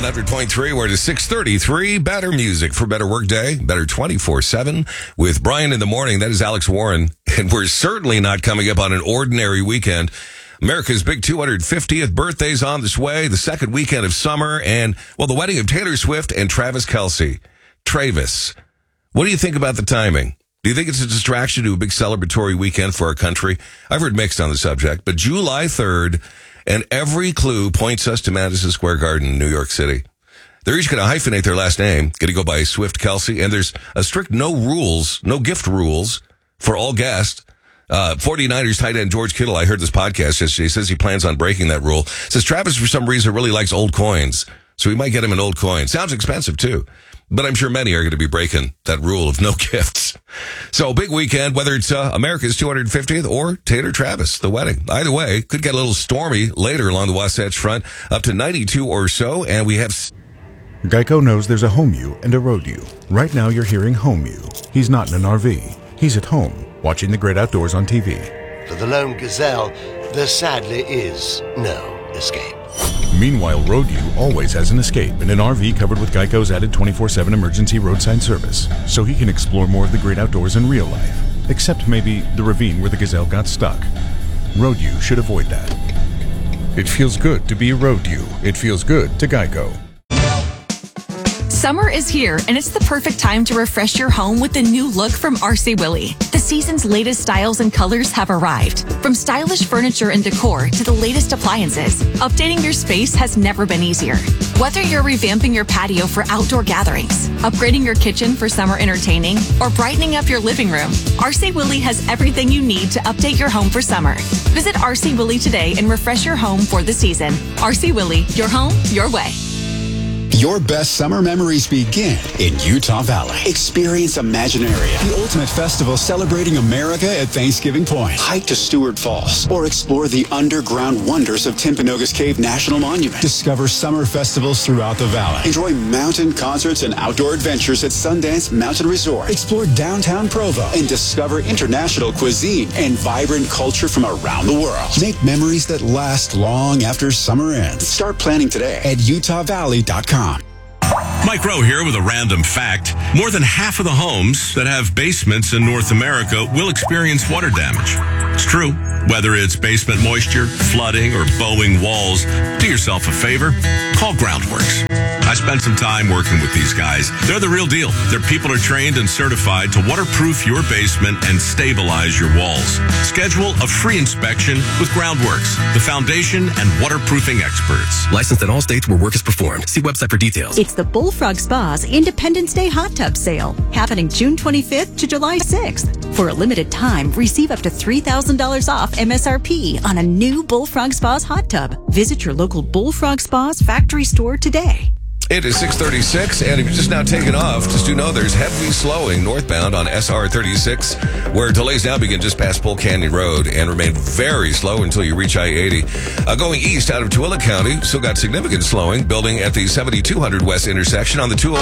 100.3, we're to 633. Better music for better workday, better 24/7 with Brian in the morning. That is Alex Warren. And we're certainly not coming up on an ordinary weekend. America's big 250th birthday's on this way, the second weekend of summer, and, well, the wedding of Taylor Swift and Travis Kelce. Travis, what do you think about the timing? Do you think it's a distraction to a big celebratory weekend for our country? I've heard mixed on the subject, but July 3rd, and every clue points us to Madison Square Garden, New York City. They're each going to hyphenate their last name, going to go by Swift Kelce, and there's a strict no gift rules for all guests. 49ers tight end George Kittle, I heard this podcast yesterday, says he plans on breaking that rule. Says Travis, for some reason, really likes old coins, so we might get him an old coin. Sounds expensive, too. But I'm sure many are going to be breaking that rule of no gifts. So big weekend, whether it's America's 250th or Taylor Travis, the wedding. Either way, could get a little stormy later along the Wasatch Front, up to 92 or so, and we have... Geico knows there's a home you and a road you. Right now you're hearing home you. He's not in an RV. He's at home, watching the great outdoors on TV. For the lone gazelle, there sadly is no escape. Meanwhile, Road U always has an escape in an RV covered with Geico's added 24/7 emergency roadside service, so he can explore more of the great outdoors in real life, except maybe the ravine where the gazelle got stuck. Road U should avoid that. It feels good to be a Road U. It feels good to Geico. Summer is here, and it's the perfect time to refresh your home with the new look from RC Willey. The season's latest styles and colors have arrived. From stylish furniture and decor to the latest appliances, updating your space has never been easier. Whether you're revamping your patio for outdoor gatherings, upgrading your kitchen for summer entertaining, or brightening up your living room, RC Willey has everything you need to update your home for summer. Visit RC Willey today and refresh your home for the season. RC Willey, your home, your way. Your best summer memories begin in Utah Valley. Experience Imaginaria, the ultimate festival celebrating America at Thanksgiving Point. Hike to Stewart Falls or explore the underground wonders of Timpanogos Cave National Monument. Discover summer festivals throughout the valley. Enjoy mountain concerts and outdoor adventures at Sundance Mountain Resort. Explore downtown Provo and discover international cuisine and vibrant culture from around the world. Make memories that last long after summer ends. Start planning today at utahvalley.com. Mike Rowe here with a random fact. More than half of the homes that have basements in North America will experience water damage. It's true. Whether it's basement moisture, flooding, or bowing walls, do yourself a favor. Call Groundworks. I spent some time working with these guys. They're the real deal. Their people are trained and certified to waterproof your basement and stabilize your walls. Schedule a free inspection with Groundworks, the foundation and waterproofing experts. Licensed in all states where work is performed. See website for details. It's the Bullfrog Spa's Independence Day Hot Tub Sale, happening June 25th to July 6th. For a limited time, receive up to $3,000 off MSRP on a new Bullfrog Spa's hot tub. Visit your local Bullfrog Spa's factory store today. It is 6:36, and if you're just now taking off, just do know there's heavy slowing northbound on SR 36, where delays now begin just past Bull Canyon Road and remain very slow until you reach I-80. Going east out of Tooele County, still got significant slowing, building at the 7200 West intersection on the 205.